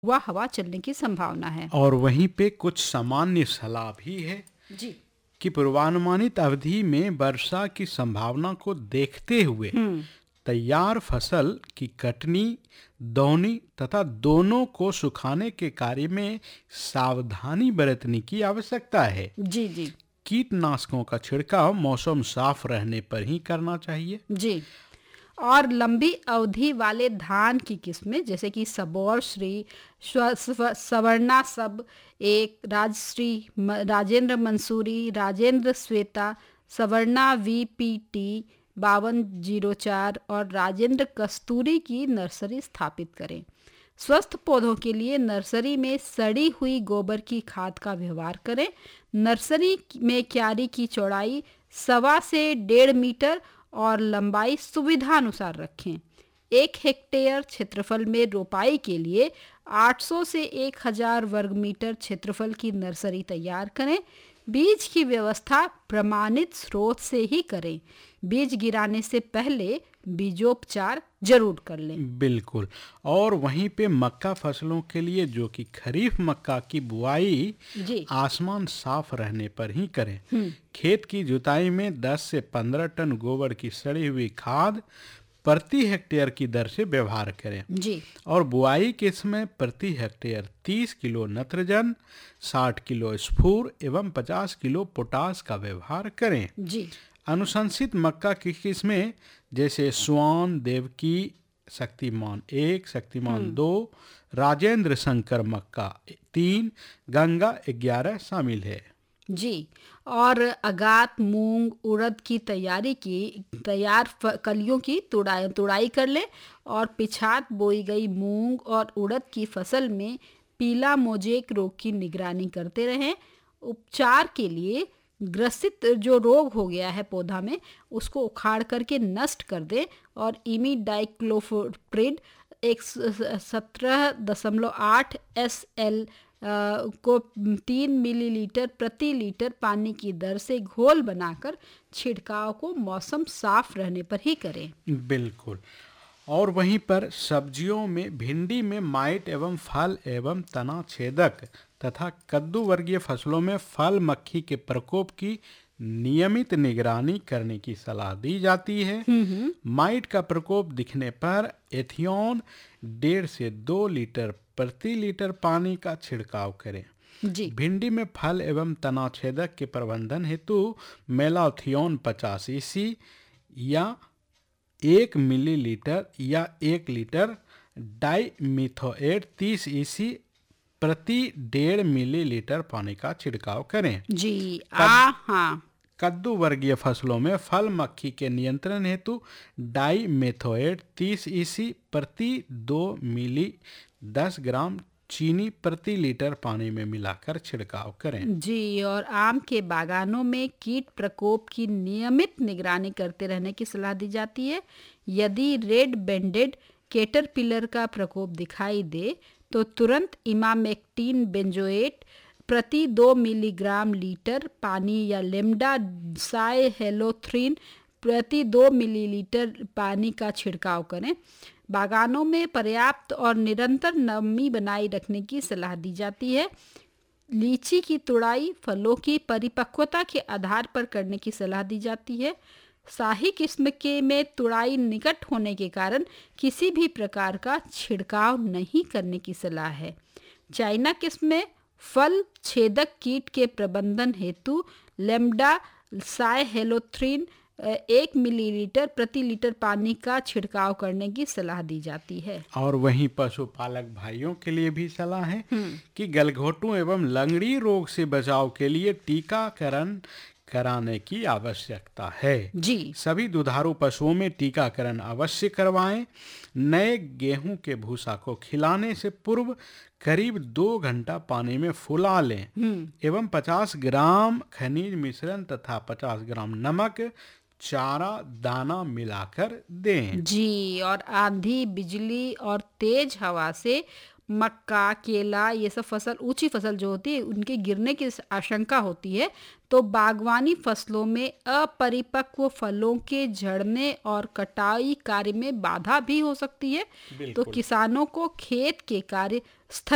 हुआ हवा चलने की संभावना है। और वहीं पे कुछ सामान्य सलाह भी है जी। कि पूर्वानुमानित अवधि में वर्षा की संभावना को देखते हुए तैयार फसल की कटनी, दौनी तथा दोनों को सुखाने के कार्य में सावधानी बरतने की आवश्यकता है। जी जी कीटनाशकों का छिड़काव मौसम साफ रहने पर ही करना चाहिए। जी। और लंबी अवधि वाले धान की किस्में जैसे कि सबौर श्री, सवर्णा सब एक, राजश्री, राजेंद्र मंसूरी, राजेंद्र श्वेता, सवर्णा VPT 5204 और राजेंद्र कस्तूरी की नर्सरी स्थापित करें। स्वस्थ पौधों के लिए नर्सरी में सड़ी हुई गोबर की खाद का व्यवहार करें। नर्सरी में क्यारी की चौड़ाई 1.25 से 1.5 मीटर और लंबाई सुविधानुसार रखें। 1 हेक्टेयर क्षेत्रफल में रोपाई के लिए 800 से 1000 वर्ग मीटर क्षेत्रफल की नर्सरी तैयार करें। बीज की व्यवस्था प्रमाणित स्रोत से ही करें। बीज गिराने से पहले बीजोपचार जरूर कर लें। बिल्कुल। और वहीं पे मक्का फसलों के लिए जो कि खरीफ मक्का की बुआई जी। आसमान साफ रहने पर ही करें। खेत की जुताई में 10 से 15 टन गोबर की सड़ी हुई खाद प्रति हेक्टेयर की दर से व्यवहार करें। जी। और बुआई के समय प्रति हेक्टेयर 30 किलो नत्रजन, 60 किलो स्फूर एवं 50 किलो पोटास का व्यवहार करें। जी। अनुशंसित मक्का की किस्में जैसे स्वान, देवकी, शक्तिमान 1, शक्तिमान 2, राजेंद्र शंकर मक्का 3, गंगा 11 शामिल है। जी। और अगात, मूंग, उड़द की तैयार कलियों की तुड़ाई कर लें और पिछात बोई गई मूंग और उड़द की फसल में पीला मोजेक रोग की निगरानी करते रहें। उपचार के लिए ग्रसित जो रोग हो गया है पौधा में उसको उखाड़ करके नष्ट कर दें और इमीडाइक्लोप्रिड 17.8 SL को 3 मिलीलीटर प्रति लीटर पानी की दर से घोल बनाकर छिड़काव को मौसम साफ रहने पर ही करें। बिल्कुल। और वहीं पर सब्जियों में भिंडी में माइट एवं फल एवं तना छेदक तथा कद्दू वर्गीय फसलों में फल मक्खी के प्रकोप की नियमित निगरानी करने की सलाह दी जाती है। माइट का प्रकोप दिखने पर एथियन 1.5 से 2 लीटर प्रति लीटर पानी का छिड़काव करें। जी। भिंडी में फल एवं तना छेदक के प्रबंधन हेतु मेलाथियन 50 EC या 1 मिलीलीटर या 1 लीटर डाइमिथोएट 30 EC प्रति 1.5 मिलीलीटर पानी का छिड़काव करें। जी। हाँ। कद्दू वर्गीय फसलों में फल मक्खी के नियंत्रण हेतु डाइमेथोएट 30 EC प्रति 2 मिली 10 ग्राम चीनी प्रति लीटर पानी में मिलाकर छिड़काव करें। जी। और आम के बागानों में कीट प्रकोप की नियमित निगरानी करते रहने की सलाह दी जाती है। यदि रेड बेंडेड कैटरपिलर का प्रकोप दिखाई दे तो तुरंत इमामेक्टिन बेंजोएट प्रति 2 मिलीग्राम लीटर पानी या लेम्डा साइहेलोथ्रिन प्रति 2 मिलीलीटर पानी का छिड़काव करें। बागानों में पर्याप्त और निरंतर नमी बनाए रखने की सलाह दी जाती है। लीची की तुड़ाई फलों की परिपक्वता के आधार पर करने की सलाह दी जाती है। शाही किस्म के में तुड़ाई निकट होने के कारण किसी भी प्रकार का छिड़काव नहीं करने की सलाह है। चाइना किस्म में फल छेदक कीट के प्रबंधन हेतु लेम्डा साइहेलोथ्रिन 1 मिलीलीटर प्रति लीटर पानी का छिड़काव करने की सलाह दी जाती है। और वहीं पशुपालक भाइयों के लिए भी सलाह है कि गलघोटू एवं लंगड़ी रोग से बचाव के लिए टीकाकरण कराने की आवश्यकता है। जी। सभी दुधारू पशुओं में टीकाकरण अवश्य करवाएं। नए गेहूं के भूसा को खिलाने से पूर्व करीब 2 घंटा पानी में फुला लें एवं 50 ग्राम खनिज मिश्रण तथा 50 ग्राम नमक चारा दाना मिलाकर दें। जी। और आंधी, बिजली और तेज हवा से मक्का, केला ये सब फसल, ऊंची फसल जो होती है उनके गिरने की आशंका होती है। तो बागवानी फसलों में अपरिपक्व फलों के झड़ने और कटाई कार्य में बाधा भी हो सकती है। तो किसानों को खेत के कार्य स्थल